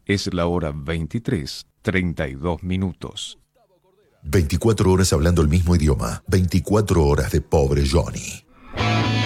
Es la hora 23:32. 24 horas hablando el mismo idioma. 24 horas de Pobre Johnny.